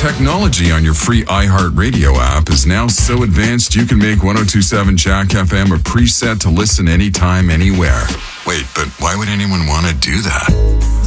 technology on your free iHeartRadio app is now so advanced you can make 1027 Jack FM a preset to listen anytime, anywhere. Wait, but why would anyone want to do that?